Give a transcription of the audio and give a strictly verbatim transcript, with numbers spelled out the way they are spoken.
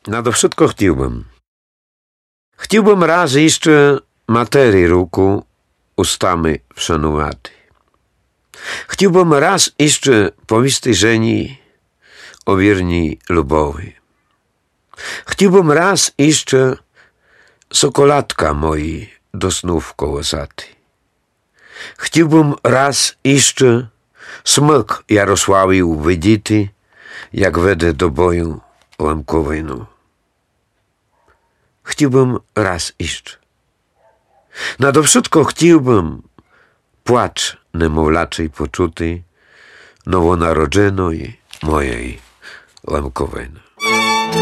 Nado wszystko chciałbym. Chciałbym raz jeszcze materii ruku ustami wszanowaty. Chciałbym raz jeszcze powistej żeni o wierni lubowy. Chciałbym raz jeszcze sokolatka moi do snów kołosaty. Chciałbym raz jeszcze smyk Jarosławiu widzity, jak wedę do boju łamkowego. Chciałbym raz jeszcze. Nado wszystko chciałbym płacz niemowlaczej poczuty nowonarodzonej mojej łamkowej.